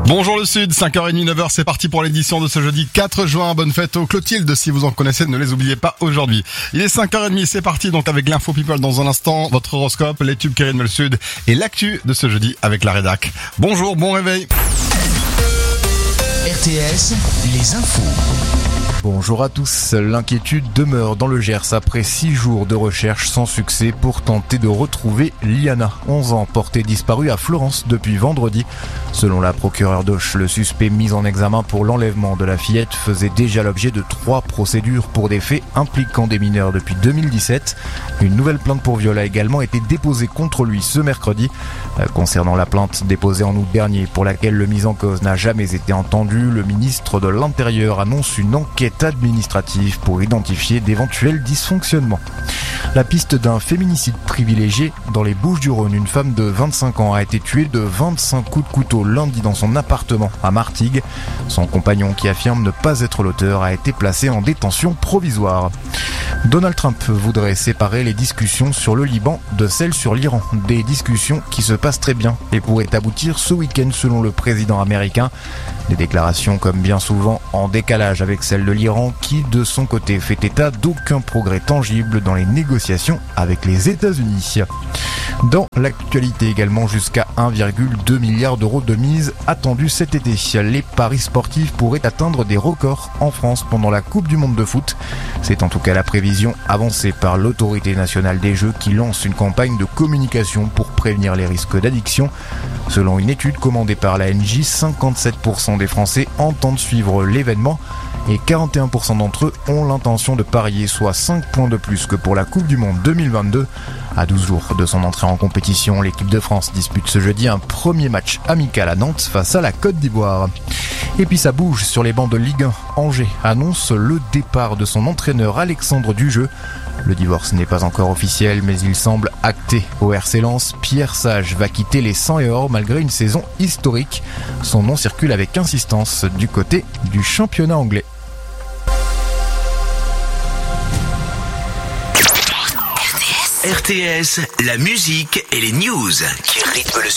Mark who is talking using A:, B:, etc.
A: Bonjour le Sud, 5h30, 9h, c'est parti pour l'édition de ce jeudi 4 juin. Bonne fête aux Clotilde, si vous en connaissez, ne les oubliez pas aujourd'hui. Il est 5h30, c'est parti donc avec l'info people dans un instant, votre horoscope, les tubes qui rythment le Sud et l'actu de ce jeudi avec la rédac. Bonjour, bon réveil.
B: RTS, les infos.
C: Bonjour à tous, l'inquiétude demeure dans le Gers après 6 jours de recherche sans succès pour tenter de retrouver Liana, 11 ans, portée disparue à Florence depuis vendredi. Selon la procureure d'Auch, le suspect mis en examen pour l'enlèvement de la fillette faisait déjà l'objet de 3 procédures pour des faits impliquant des mineurs depuis 2017. Une nouvelle plainte pour viol a également été déposée contre lui ce mercredi. Concernant la plainte déposée en août dernier pour laquelle le mis en cause n'a jamais été entendu, le ministre de l'Intérieur annonce une enquête administrative pour identifier d'éventuels dysfonctionnements. La piste d'un féminicide privilégié dans les Bouches-du-Rhône. Une femme de 25 ans a été tuée de 25 coups de couteau lundi dans son appartement à Martigues. Son compagnon, qui affirme ne pas être l'auteur, a été placé en détention provisoire. Donald Trump voudrait séparer les discussions sur le Liban de celles sur l'Iran. Des discussions qui se passent très bien et pourraient aboutir ce week-end selon le président américain. Des déclarations comme bien souvent en décalage avec celles de l'Iran qui de son côté fait état d'aucun progrès tangible dans les négociations avec les États-Unis. Dans l'actualité également, jusqu'à 1,2 milliard d'euros de mise attendue cet été. Les paris sportifs pourraient atteindre des records en France pendant la Coupe du Monde de foot. C'est en tout cas la prévision avancée par l'Autorité nationale des jeux qui lance une campagne de communication pour prévenir les risques d'addiction. Selon une étude commandée par l'ANJ, 57% des Français entendent suivre l'événement et 41% d'entre eux ont l'intention de parier, soit 5 points de plus que pour la Coupe du Monde 2022. À 12 jours de son entrée en compétition, l'équipe de France dispute ce jeudi un premier match amical à Nantes face à la Côte d'Ivoire. Et puis ça bouge sur les bancs de Ligue 1. Angers annonce le départ de son entraîneur Alexandre Dujeu. Le divorce n'est pas encore officiel, mais il semble acté au RC Lens. Pierre Sage va quitter les 100 et or malgré une saison historique. Son nom circule avec insistance du côté du championnat anglais.
B: RTS, la musique et les news qui rythment le